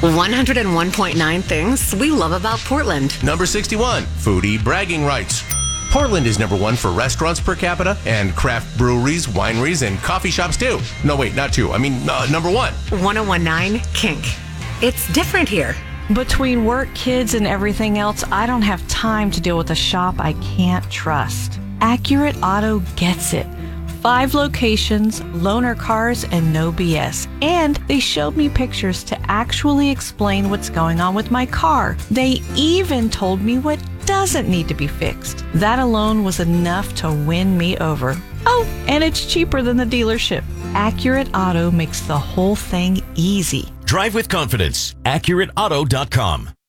101.9 things we love about Portland. Number 61, foodie bragging rights. Portland is number 1 for restaurants per capita and craft breweries, wineries, and coffee shops too. No, wait, not 2. I mean, number 1. 101.9 Kink. It's different here. Between work, kids, and everything else, I don't have time to deal with a shop I can't trust. Accurate Auto gets it. 5 locations, loaner cars, and no BS. And they showed me pictures to actually explain what's going on with my car. They even told me what doesn't need to be fixed. That alone was enough to win me over. Oh, and it's cheaper than the dealership. Accurate Auto makes the whole thing easy. Drive with confidence. AccurateAuto.com.